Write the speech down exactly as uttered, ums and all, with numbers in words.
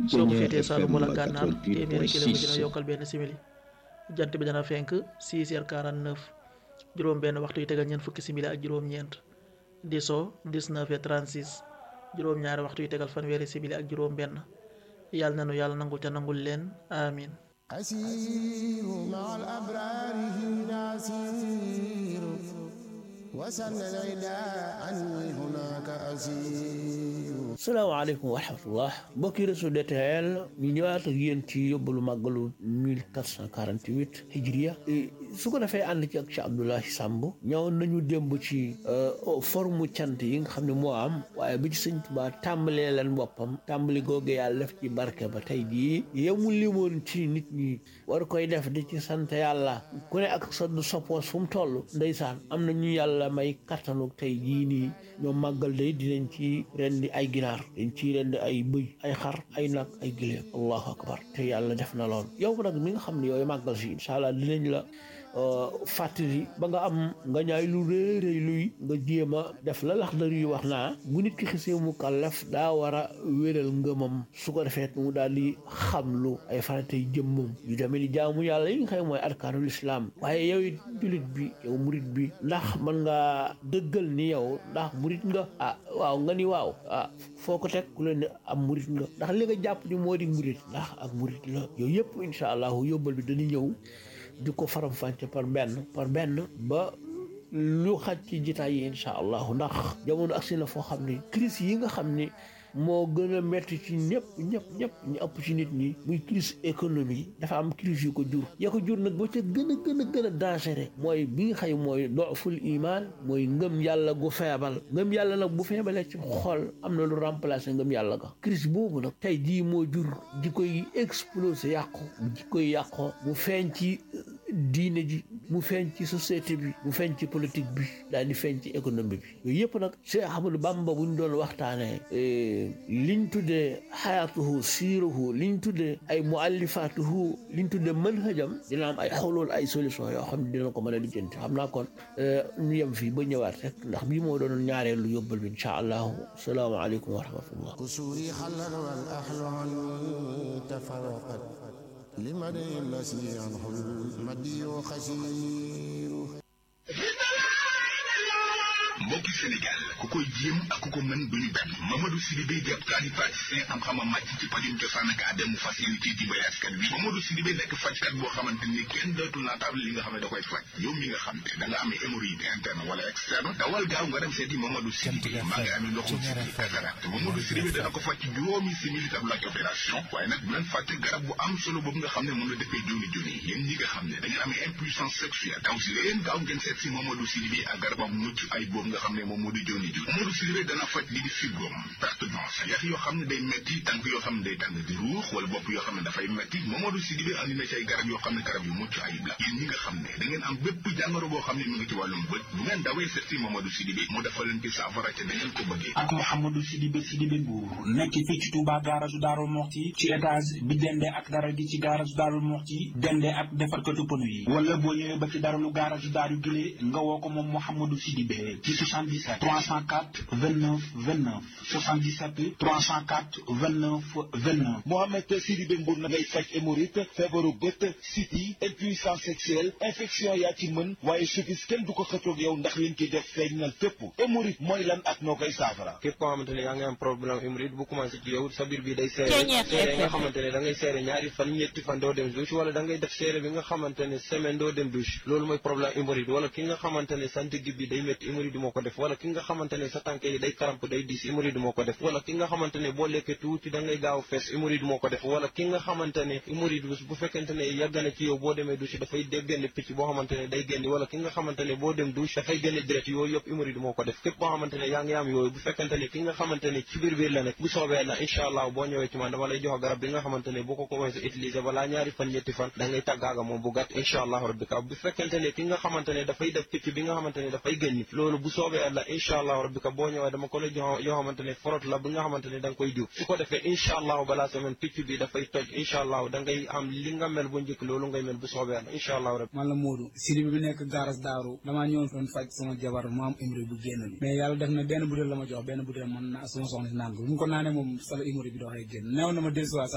soo ko féetee Saalum wala Gànnaar téeméeri kilomètre dina yokkal benn simili jant bi dana fenk six heures quarante-neuf juróom benn waxtu yu tegal ñeent fukki simili ak juróom-ñeent di so dix-neuf heures trente-six juróom ñaari waxtu yu tegal fanweeri simili ak juróom benn yàlla nanu yàlla nangul te nangul leen amin asiru ma'al abrari nasiru wasanna ila anni hunaka asiru. salaamaaleykum wa rahmatullah mbokki Réseau D T L ñu ñëwaat ak yéen ci yóbbalu màggalu mille quatre cent quarante-huit hijriya su ko defee ànd ci ak ci Abdoulaye Samb ñëwoon nañu démb ci forme cant yi nga xam ne moo am waaye bi ci Sëñ Tuubaa tàmbalee leen boppam tàmbali googu yàlla def ci barke ba tey jii yemul limoon ci nit ñi war koy def di ci sant yàlla ku ne ak sa soppoos fu mu toll ndeysaan am na ñu yàlla may kattanu tey jii nii ñoom màggal day dinañ ci rendi ay ginaar dañ ci rendi ay bëy ay xar ay nag ay giléem allahu akbar te yàlla def na lool yow nag mi nga xam ne yooyu màggal si incha allah dinañ la fàttali ba nga am nga ñaay lu rëy rëy luy nga jéem a def la Laxdari yu wax naa bu nit ki xisee mu kàllaf daa war a wéral ngëmam su ko defee mu daal di xam lu ay faratay jëmmam yu demee ni jaamu yàlla yi nga xam mooy arkaanul islaam waaye yow it julit bi yow murit bi ndax mën nga dëggal ni yow ndax murit nga ah waaw nga ni waaw ah foo ko teg ku leen ne am murit nga ndax li nga jàpp ni moo di murit ndax ak murit la yooyu yëpp incha allahu yóbbal bi dañuy ñëw di ko faram fàcce par benn par benn ba lu xaj ci jitaay yi incha allahu ndax jamono agsi na foo xam ne crise yi nga xam ne moo gën a metti ci ñëpp ñëpp ñëpp ñu ëpp ci nit ñi muy crise économie dafa am crise yu ko jur ya ko jur nag ba ca gën a gën a gën a dangereux mooy bi nga xëy mooy doful iman mooy ngëm yàlla gu feebal ngëm yàlla nag bu feebalee ci xol am na lu remplacer ngëm yàlla ga crise boobu nag tey jii moo jur di koy exploser yàqu di koy yàqoo mu feeñ ci diine ji mu feeñ ci société bi mu feeñ ci politique bi daal di feeñ ci économie bi yooyu yëpp nag Cheikh Ahmadou Bamba bu ñu doon waxtaanee liñ tuddee xayaatuhu siiruhu liñ tuddee ay muallifatuhu liñ tuddee manhajam dina am ay xolool ay solution yoo xam ne dina ko mën a lijjanti xam naa kon ñu yem fii ba ñëwaat rek ndax bii moo doon ñaareelu yóbbal bi incha allahu salaamaaleykum wa rahmatullah kusuri xalan wal ahlan tafarraqat لمن الذي عنه المدي خسير mbokki Sénégal ku koy jéem ak ku ko mën duñu benn Mamadou Sidibé di ab tradipraticien xam-xamam màcc ci pajum cosaan ak aada mu facilité di bay askan wi Mamadou Sidibé nekk fajkat boo xamante ni kenn dootul naatable li nga xam ne da koy faj yow mi nga xam ne da nga amee hémorroïde interne wala externe dawal gaaw nga dem seeti Mamadou Sidibé maa ngi amee ndoxum siti cataracte Mamadou Sidibé dana ko faj ci juróomi simili tab la opération waaye nag bu leen fàtte garab bu am solo boobu nga xam ne moom la defee joni joni yéen ñi nga xam ne da ngeen amee impuissance sexuelle daw si leen gaaw ngeen seet si Mamadou Sidibé ak garabam mucc ay boobu nga xam ne moom moo di joni joni Mamadou Sidibé dana faj li di fibrome perte blanche yax yoo xam ne day metti tànk yoo xam ne day tàng di ruux wala bopp yoo xam ne dafay metti Mamadou Sidibé andi na ci ay garab yoo xam ne garab yu mucc ayib la yéen ñi nga xam ne da ngeen am bépp jàngoro boo xam ne mu ngi ci wàllum bët bu ngeen dawee seet si Mamadou Sidibé mu defal leen ci saafara ca da ngeen ko bëggee ak Mouhamadou Sidibé Sidibé Mbour nekk fii ci Touba garage Darou Mouhty ci étage bi dende ak dara gi ci garage Darou Mouhty dende ak defarkatu pneu yi wala boo ñëwee ba ci daralu garage Darou Guilé nga woo ko moom Mouhamadou Sidibé ci soixante-dix-sept trois cent quatre vingt-neuf vingt-neuf soixante-dix-sept trois cent quatre vingt-neuf vingt-neuf Mohamed Sidibé Mbour na ngay faj hémorroïde feebaru bët siti impuissance sexuelle infection yaa ci mën waaye suffis kenn du ko xëccoog yow ndax liñ ciy def feeñal fépp hémorroïde mooy lan ak noo koy saafara képp koo xamante ne yaa ngi am problème hémorroïde bu commencé ci yow sa biir bi day seere seere nga xamante ne da ngay seere ñaari fan ñetti fan doo dem douche wala da ngay def seere bi nga xamante ne semaine doo dem douche loolu mooy problème hémorroïde wala ki nga xamante ne sa ndigg bi day métti hémorroïde moo ko def wala ki nga xamante ne sa tànk yi day karamp day diis hémorroïde moo ko def wala ki nga xamante ne boo lekkee tuuti da ngay gaaw fees hémorroïde moo ko def wala ki nga xamante ne hémorroïde bu fekkente ne yàgg na ci yow boo demee douche dafay génne picc boo xamante ne day génn wala ki nga xamante ne boo dem douche dafay génne direct yooyu yëpp hémorroïde moo ko def képp boo xamante ne yaa ngi am yooyu bu fekkente ne ki nga xamante ne ci biir biir la nekk bu soobee la incha allah boo ñëwee ci man dama lay jox garab bi nga xamante ne boo ko commencé utiliser balaa ñaari fan ñetti fan da ngay tàggaaga moom bu gàtt incha allah rabbi ka bu fekkente ne ki nga xamante ne dafay def picc bi nga xamante ne dafay génn loolu bu soobee la incha allah rabbi ka boo ñëwee dama ko lay jox yoo xamante ne forot la bi nga xamante ne da nga koy diw su ko defee incha allah balaa semaine picc bi dafay toj incha allah da ngay am li nga mel bu njëkk loolu ngay mel bu soobee la incha allah rabbi man la Modou Sidibé bi nekk garas daaru damaa ñëwoon doon faj sama jabar mu am hémorroïde bu génn bi mais yàlla def na benn butéel la ma jox benn butéel man na sama soxna si naan ko bu mu ko naanee moom sala hémorroïde bi doxee génn neew na ma dellusiwaat